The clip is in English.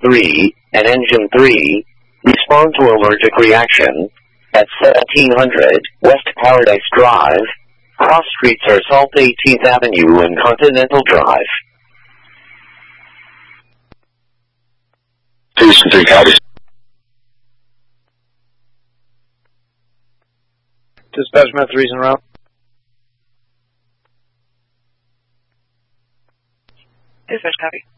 3 and Engine 3 respond to allergic reaction at 1700 West Paradise Drive. Cross streets are Salt 18th Avenue and Continental Drive. Houston 3 copies. Dispatch Met 3's en route. Dispatch copy.